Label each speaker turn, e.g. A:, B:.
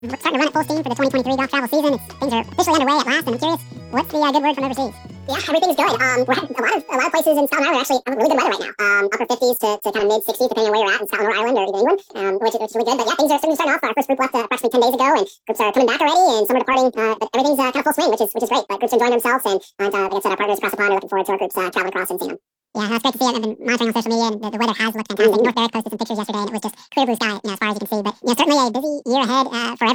A: We're starting to run at full steam for the 2023 golf travel season. Things are officially underway at last, and I'm curious, what's the good word from overseas? Yeah, everything's good. We're at a lot of places in Scotland Island actually have really good weather right now. Upper 50s to kind of mid 60s, depending on where you're at in Scotland or Ireland or even England, which is really good. But yeah, things are starting off. Our first group left approximately 10 days ago, and groups are coming back already, and some are departing. But everything's kind of full swing, which is great. But groups are enjoying themselves, and like I said, our partners across the pond are looking forward to our groups traveling across and seeing them. Yeah, that's great to see. I've been monitoring on social media, and the weather has looked fantastic. North Berwick posted some pictures yesterday, and it was just clear blue sky, as far as you can see. But certainly a busy year ahead for everyone.